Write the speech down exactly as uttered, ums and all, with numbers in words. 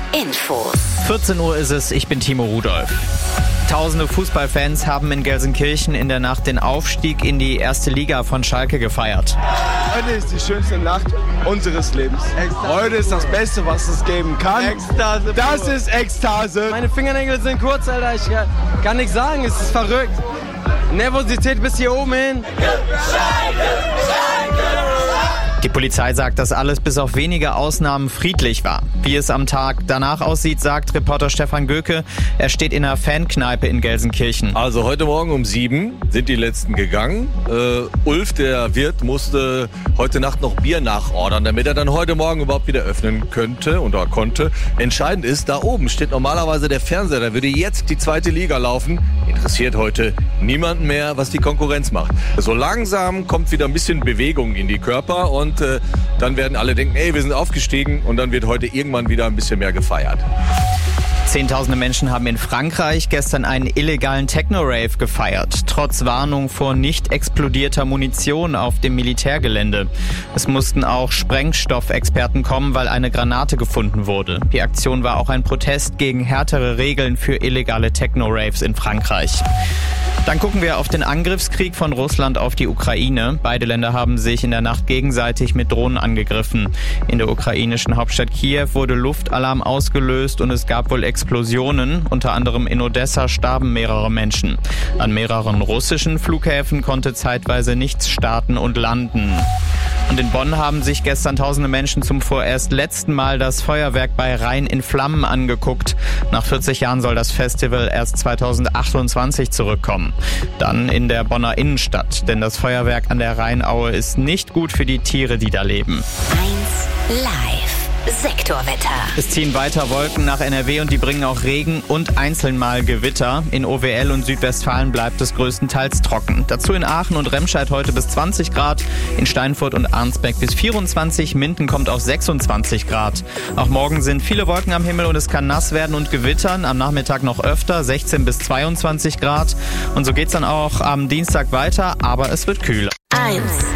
Infos. vierzehn Uhr ist es, ich bin Timo Rudolph. Tausende Fußballfans haben in Gelsenkirchen in der Nacht den Aufstieg in die erste Liga von Schalke gefeiert. Heute ist die schönste Nacht unseres Lebens. Heute ist das Beste, was es geben kann. Ekstase. Das ist Ekstase. Meine Fingernägel sind kurz, Alter. Ich kann nichts sagen. Es ist verrückt. Nervosität bis hier oben hin. Die Polizei sagt, dass alles bis auf wenige Ausnahmen friedlich war. Wie es am Tag danach aussieht, sagt Reporter Stefan Göke. Er steht in einer Fankneipe in Gelsenkirchen. Also heute Morgen um sieben sind die Letzten gegangen. Uh, Ulf, der Wirt, musste heute Nacht noch Bier nachordern, damit er dann heute Morgen überhaupt wieder öffnen könnte oder konnte. Entscheidend ist, da oben steht normalerweise der Fernseher. Da würde jetzt die zweite Liga laufen. Interessiert heute niemanden mehr, was die Konkurrenz macht. So langsam kommt wieder ein bisschen Bewegung in die Körper und Und äh, dann werden alle denken, ey, wir sind aufgestiegen, und dann wird heute irgendwann wieder ein bisschen mehr gefeiert. Zehntausende Menschen haben in Frankreich gestern einen illegalen Techno-Rave gefeiert, trotz Warnung vor nicht explodierter Munition auf dem Militärgelände. Es mussten auch Sprengstoffexperten kommen, weil eine Granate gefunden wurde. Die Aktion war auch ein Protest gegen härtere Regeln für illegale Techno-Raves in Frankreich. Dann gucken wir auf den Angriffskrieg von Russland auf die Ukraine. Beide Länder haben sich in der Nacht gegenseitig mit Drohnen angegriffen. In der ukrainischen Hauptstadt Kiew wurde Luftalarm ausgelöst und es gab wohl Explosionen. Unter anderem in Odessa starben mehrere Menschen. An mehreren russischen Flughäfen konnte zeitweise nichts starten und landen. Und in Bonn haben sich gestern tausende Menschen zum vorerst letzten Mal das Feuerwerk bei Rhein in Flammen angeguckt. Nach vierzig Jahren soll das Festival erst zweitausendachtundzwanzig zurückkommen. Dann in der Bonner Innenstadt, denn das Feuerwerk an der Rheinaue ist nicht gut für die Tiere, die da leben. eins Live. Sektorwetter. Es ziehen weiter Wolken nach N R W und die bringen auch Regen und einzeln mal Gewitter. In O W L und Südwestfalen bleibt es größtenteils trocken. Dazu in Aachen und Remscheid heute bis zwanzig Grad, in Steinfurt und Arnsberg bis vierundzwanzig, Minden kommt auf sechsundzwanzig Grad. Auch morgen sind viele Wolken am Himmel und es kann nass werden und gewittern. Am Nachmittag noch öfter, sechzehn bis zweiundzwanzig Grad. Und so geht's dann auch am Dienstag weiter, aber es wird kühler. eins